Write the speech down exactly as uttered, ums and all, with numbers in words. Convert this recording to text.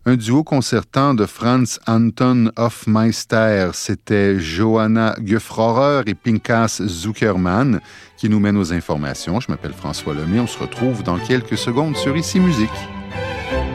Un duo concertant de Franz Anton Hofmeister, c'était Johanna Gefrorer et Pinkas Zuckermann qui nous mènent aux informations. Je m'appelle François Lemay, on se retrouve dans quelques secondes sur Ici Musique.